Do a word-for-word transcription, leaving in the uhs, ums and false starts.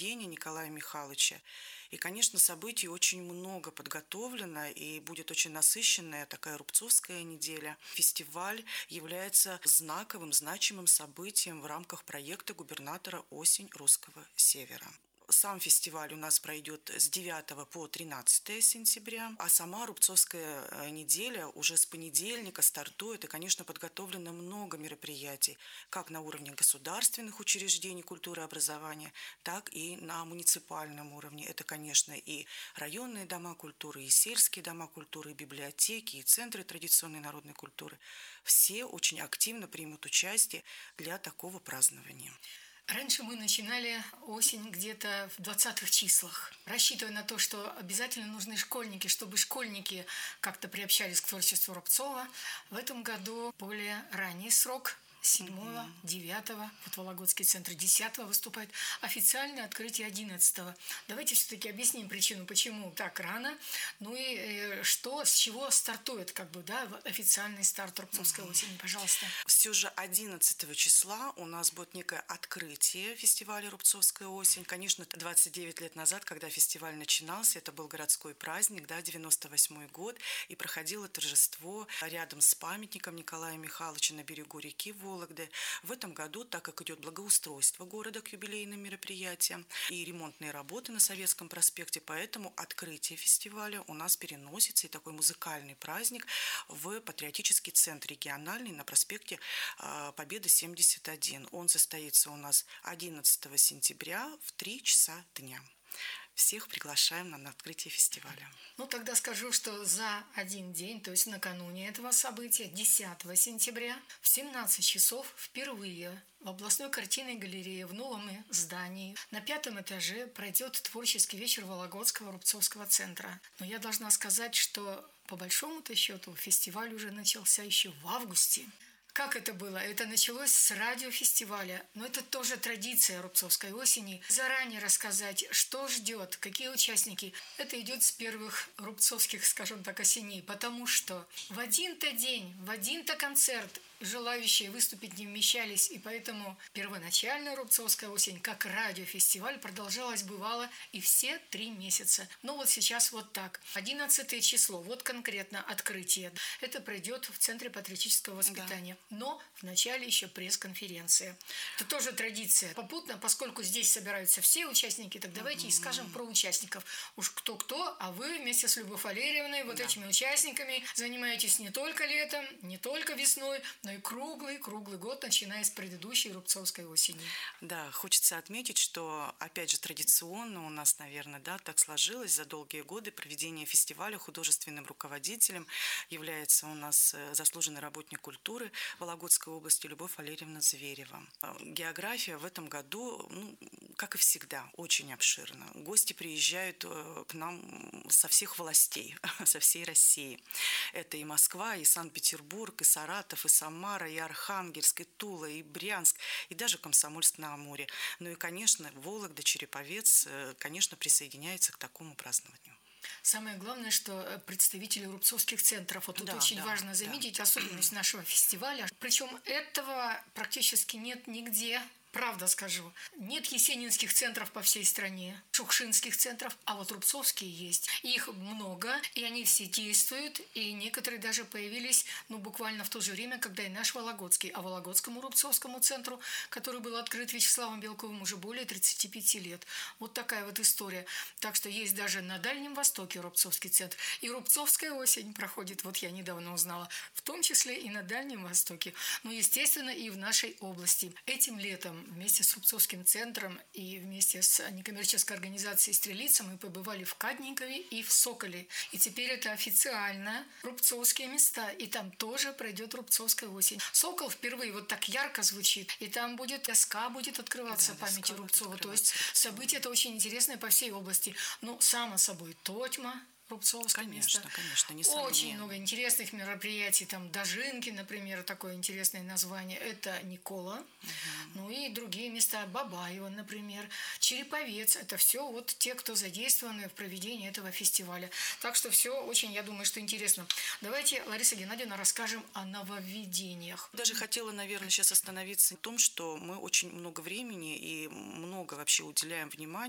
рождения Николая Михайловича. И, конечно, событий очень много подготовлено, и будет очень насыщенная такая Рубцовская неделя. Фестиваль является знаковым, значимым событием в рамках проекта губернатора «Осень русского севера». Сам фестиваль у нас пройдет с девятого по тринадцатое сентября, а сама Рубцовская неделя уже с понедельника стартует, и, конечно, подготовлено много мероприятий, как на уровне государственных учреждений культуры и образования, так и на муниципальном уровне. Это, конечно, и районные дома культуры, и сельские дома культуры, и библиотеки, и центры традиционной народной культуры. Все очень активно примут участие для такого празднования. Раньше мы начинали осень где-то в двадцатых числах, рассчитывая на то, что обязательно нужны школьники, чтобы школьники как-то приобщались к творчеству Рубцова. В этом году более ранний срок – седьмого, девятого, вот Вологодский центр десятого выступает, официальное открытие одиннадцатого. Давайте все-таки объясним причину, почему так рано, ну и э, что, с чего стартует как бы, да, официальный старт Рубцовской осени, пожалуйста. Все же одиннадцатого числа у нас будет некое открытие фестиваля «Рубцовская осень». Конечно, двадцать девять лет назад, когда фестиваль начинался, это был городской праздник, да, девяносто восьмой год, и проходило торжество рядом с памятником Николая Михайловича на берегу реки Вологды. В этом году, так как идет благоустройство города к юбилейным мероприятиям и ремонтные работы на Советском проспекте, поэтому открытие фестиваля у нас переносится, и такой музыкальный праздник в патриотический центр региональный на проспекте Победы семьдесят один. Он состоится у нас одиннадцатого сентября в три часа дня. Всех приглашаем на открытие фестиваля. Ну, тогда скажу, что за один день, то есть накануне этого события, десятого сентября, в семнадцать часов впервые в областной картинной галерее в новом здании на пятом этаже пройдет творческий вечер Вологодского Рубцовского центра. Но я должна сказать, что по большому-то счету фестиваль уже начался еще в августе. Как это было? Это началось с радиофестиваля, но это тоже традиция Рубцовской осени. Заранее рассказать, что ждет, какие участники. Это идет с первых рубцовских, скажем так, осеней, потому что в один-то день, в один-то концерт желающие выступить не вмещались, и поэтому первоначально Рубцовская осень, как радиофестиваль, продолжалась бывало и все три месяца. Но вот сейчас вот так. одиннадцатое число, вот конкретно открытие. Это пройдет в Центре патриотического воспитания. Да. Но вначале еще пресс-конференция. Это тоже традиция. Попутно, поскольку здесь собираются все участники, так давайте mm-hmm. и скажем про участников. Уж кто-кто, а вы вместе с Любовью Валерьевной, вот да. этими участниками, занимаетесь не только летом, не только весной, но и круглый-круглый год, начиная с предыдущей Рубцовской осени. Да, хочется отметить, что, опять же, традиционно у нас, наверное, да, так сложилось за долгие годы проведения фестиваля. Художественным руководителем является у нас заслуженный работник культуры Вологодской области Любовь Валерьевна Зверева. География в этом году, ну, как и всегда, очень обширна. Гости приезжают к нам со всех властей, со всей России. Это и Москва, и Санкт-Петербург, и Саратов, и Самара, и Архангельск, и Тула, и Брянск, и даже Комсомольск-на-Амуре. Ну и, конечно, Вологда, Череповец, конечно, присоединяется к такому празднованию. Самое главное, что представители рубцовских центров, вот тут да, очень да, важно заметить да. особенность нашего фестиваля. Причем этого практически нет нигде. Правда скажу, нет есенинских центров по всей стране, шукшинских центров, а вот рубцовские есть. Их много, и они все действуют, и некоторые даже появились, ну, буквально в то же время, когда и наш Вологодский. А Вологодскому Рубцовскому центру, который был открыт Вячеславом Белковым, уже более тридцати пяти лет. Вот такая вот история. Так что есть даже на Дальнем Востоке Рубцовский центр. И Рубцовская осень проходит, вот я недавно узнала, в том числе и на Дальнем Востоке. Ну, естественно, и в нашей области. Этим летом вместе с Рубцовским центром и вместе с некоммерческой организацией «Стрелица» мы побывали в Кадникове и в Соколе. И теперь это официально рубцовские места, и там тоже пройдет Рубцовская осень. Сокол впервые вот так ярко звучит, и там будет доска, будет открываться да, памяти Рубцова. То есть событие это очень интересное по всей области. Ну, само собой, Тотьма, Рубцовское конечно, место. Конечно, несомненно. Очень много интересных мероприятий. Там Дожинки, например, такое интересное название. Это Никола. Угу. Ну и другие места. Бабаево, например. Череповец. Это все вот те, кто задействованы в проведении этого фестиваля. Так что все очень, я думаю, что интересно. Давайте, Лариса Геннадьевна, расскажем о нововведениях. Даже хотела, наверное, сейчас остановиться на том, что мы очень много времени и много вообще уделяем внимания